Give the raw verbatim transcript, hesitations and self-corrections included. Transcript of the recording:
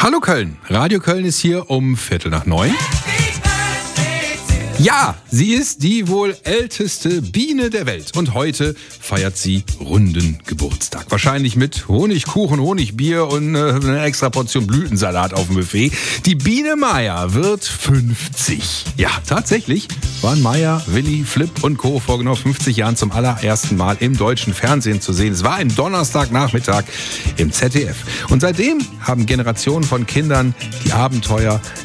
Hallo Köln, Radio Köln ist hier um Viertel nach neun. Ja, sie ist die wohl älteste Biene der Welt und heute feiert sie runden Geburtstag. Wahrscheinlich mit Honigkuchen, Honigbier und äh, eine extra Portion Blütensalat auf dem Buffet. Die Biene Maya wird fünfzig. Ja, tatsächlich waren Maya, Willi, Flip und Co. vor genau fünfzig Jahren zum allerersten Mal im deutschen Fernsehen zu sehen. Es war ein Donnerstagnachmittag im Z D F. Und seitdem haben Generationen von Kindern die Abenteuer